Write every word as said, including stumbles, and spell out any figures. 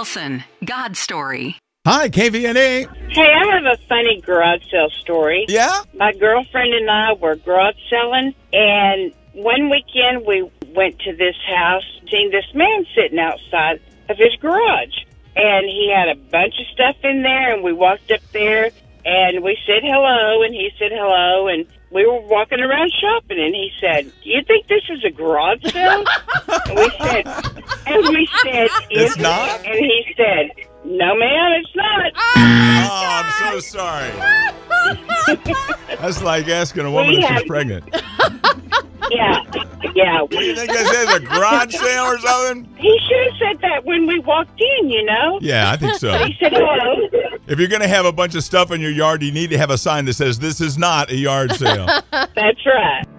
Wilson, God Story. Hi, K V N A. Hey, I have a funny garage sale story. Yeah? My girlfriend and I were garage selling, and one weekend we went to this house, seen this man sitting outside of his garage. And he had a bunch of stuff in there, and we walked up there, and we said hello, and he said hello, and we were walking around shopping, and he said, "Do you think this is a garage sale?" and we said, and we said, It's "Is it?" not? And he said, "No, ma'am, it's not." Oh, I'm so sorry. That's like asking a woman We if she's have- pregnant. Yeah, yeah. What do you think this is, a garage sale or something? He should have said that when we walked in, you know? Yeah, I think so. He said hello. If you're going to have a bunch of stuff in your yard, you need to have a sign that says, "This is not a yard sale." That's right.